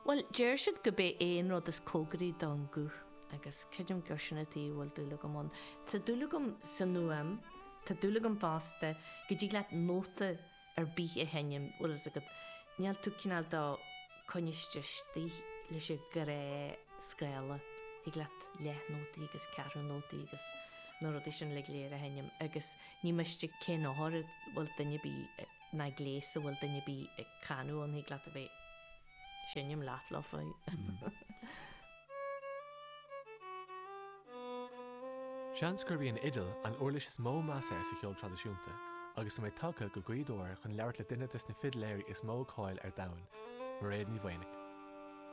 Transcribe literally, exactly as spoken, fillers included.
Well, deir siad go bé éon rud is cógraí don gú agus ceidim gosinatí bhfuil dúla go món. Tá dúla gom san nuam, tá dúla gom básta go dtí leat nóta ar bí a henim bhfuil is agad. Níall tú cinál dá coinististí leis a go ré scéala ag leat leth nótaí agus cearú nótaí agus nó rud sin le léir a henim agus ní meiste cé áthir bhfuil duine bí na gléasa bhfuil duine bí canú an ag leat a bheith sinnim leat le fáil. Sean scurbhíon idal an uirlis is mó measa sa cheol tradiisiúnta, agus tá méid tucha go gcuidóir chun leabhart le duine na fidléir is mó cáil ar domhan, mar réad ní bhainnig.